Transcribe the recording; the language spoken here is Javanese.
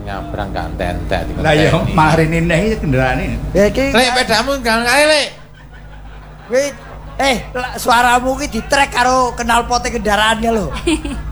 nyabrang gak entek di. Lah ya marine neh kendaraane. Ya iki Lek pedamu gak kae Lek. Kuwi suaramu ki di track karo knalpote kendaraannya lho.